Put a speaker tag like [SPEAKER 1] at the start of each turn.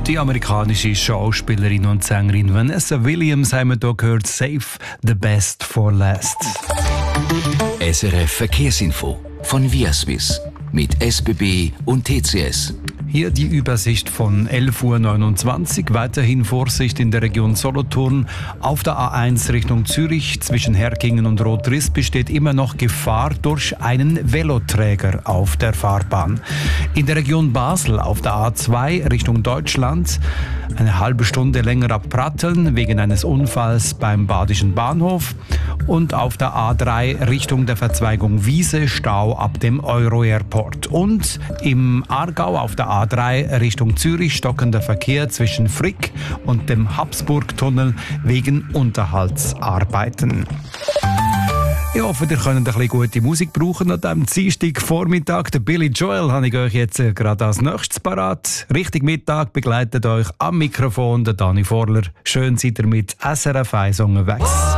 [SPEAKER 1] Die amerikanische Schauspielerin und Sängerin Vanessa Williams haben wir hier gehört, Save the Best for Last.
[SPEAKER 2] SRF Verkehrsinfo von Viaswiss mit SBB und TCS.
[SPEAKER 1] Hier die Übersicht von 11.29 Uhr. Weiterhin Vorsicht in der Region Solothurn. Auf der A1 Richtung Zürich zwischen Herkingen und Rotriss besteht immer noch Gefahr durch einen Veloträger auf der Fahrbahn. In der Region Basel auf der A2 Richtung Deutschland eine halbe Stunde länger ab Pratteln wegen eines Unfalls beim Badischen Bahnhof. Und auf der A3 Richtung der Verzweigung Wiese Stau ab dem Euro-Airport. Und im Aargau auf der A3 Richtung Zürich stockender Verkehr zwischen Frick und dem Habsburgtunnel wegen Unterhaltsarbeiten. Ich hoffe, ihr könnt ein bisschen gute Musik brauchen an diesem Dienstagvormittag. Der Billy Joel habe ich euch jetzt gerade als nächstes parat. Richtig Mittag begleitet euch am Mikrofon der Dani Vorler. Schön seid ihr mit SRF 1 unterwegs.